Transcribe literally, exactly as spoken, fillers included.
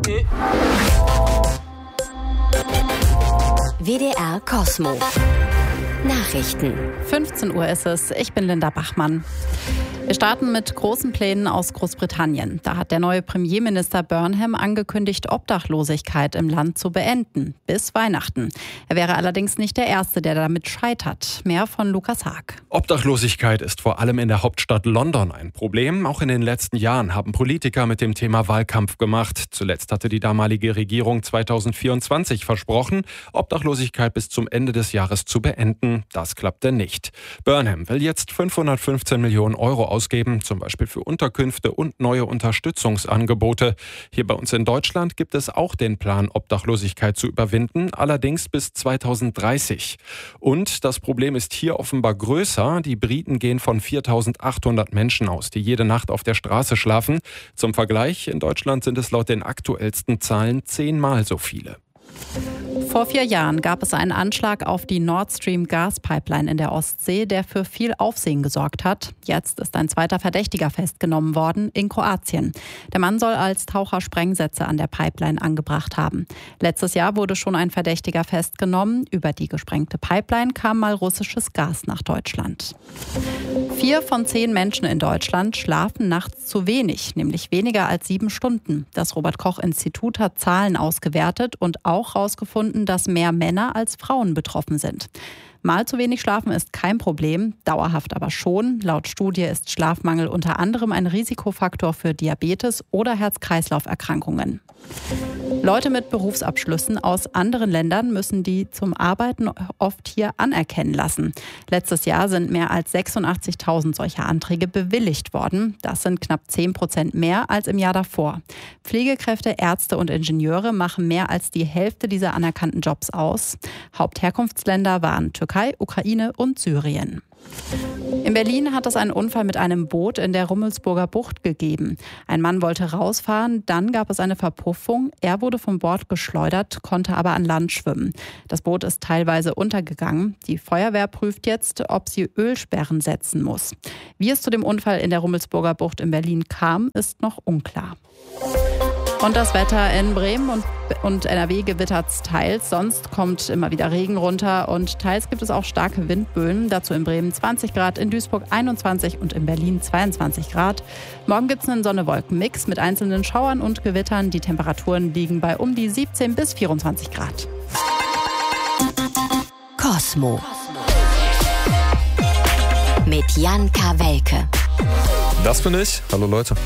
W D R Kosmo. Nachrichten. fünfzehn Uhr ist es. Ich bin Linda Bachmann. Wir starten mit großen Plänen aus Großbritannien. Da hat der neue Premierminister Burnham angekündigt, Obdachlosigkeit im Land zu beenden. Bis Weihnachten. Er wäre allerdings nicht der Erste, der damit scheitert. Mehr von Lukas Haag. Obdachlosigkeit ist vor allem in der Hauptstadt London ein Problem. Auch in den letzten Jahren haben Politiker mit dem Thema Wahlkampf gemacht. Zuletzt hatte die damalige Regierung zweitausendvierundzwanzig versprochen, Obdachlosigkeit bis zum Ende des Jahres zu beenden. Das klappte nicht. Burnham will jetzt fünfhundertfünfzehn Millionen Euro ausgeben, zum Beispiel für Unterkünfte und neue Unterstützungsangebote. Hier bei uns in Deutschland gibt es auch den Plan, Obdachlosigkeit zu überwinden, allerdings bis zweitausenddreißig. Und das Problem ist hier offenbar größer. Die Briten gehen von viertausendachthundert Menschen aus, die jede Nacht auf der Straße schlafen. Zum Vergleich, in Deutschland sind es laut den aktuellsten Zahlen zehnmal so viele. Vor vier Jahren gab es einen Anschlag auf die Nord Stream Gaspipeline in der Ostsee, der für viel Aufsehen gesorgt hat. Jetzt ist ein zweiter Verdächtiger festgenommen worden in Kroatien. Der Mann soll als Taucher Sprengsätze an der Pipeline angebracht haben. Letztes Jahr wurde schon ein Verdächtiger festgenommen. Über die gesprengte Pipeline kam mal russisches Gas nach Deutschland. Vier von zehn Menschen in Deutschland schlafen nachts zu wenig, nämlich weniger als sieben Stunden. Das Robert-Koch-Institut hat Zahlen ausgewertet und auch herausgefunden, dass mehr Männer als Frauen betroffen sind. Mal zu wenig schlafen ist kein Problem, dauerhaft aber schon. Laut Studie ist Schlafmangel unter anderem ein Risikofaktor für Diabetes oder Herz-Kreislauf-Erkrankungen. Leute mit Berufsabschlüssen aus anderen Ländern müssen die zum Arbeiten oft hier anerkennen lassen. Letztes Jahr sind mehr als sechsundachtzigtausend solcher Anträge bewilligt worden. Das sind knapp zehn Prozent mehr als im Jahr davor. Pflegekräfte, Ärzte und Ingenieure machen mehr als die Hälfte dieser anerkannten Jobs aus. Hauptherkunftsländer waren Türkei, Ukraine und Syrien. In Berlin hat es einen Unfall mit einem Boot in der Rummelsburger Bucht gegeben. Ein Mann wollte rausfahren, dann gab es eine Verpuffung. Er wurde vom Bord geschleudert, konnte aber an Land schwimmen. Das Boot ist teilweise untergegangen. Die Feuerwehr prüft jetzt, ob sie Ölsperren setzen muss. Wie es zu dem Unfall in der Rummelsburger Bucht in Berlin kam, ist noch unklar. Und das Wetter in Bremen und, und N R W gewittert es teils. Sonst kommt immer wieder Regen runter und teils gibt es auch starke Windböen. Dazu in Bremen zwanzig Grad, in Duisburg einundzwanzig und in Berlin zweiundzwanzig Grad. Morgen gibt es einen Sonne-Wolken-Mix mit einzelnen Schauern und Gewittern. Die Temperaturen liegen bei um die siebzehn bis vierundzwanzig Grad. Kosmo. Mit Jan Kawelke. Das bin ich. Hallo Leute.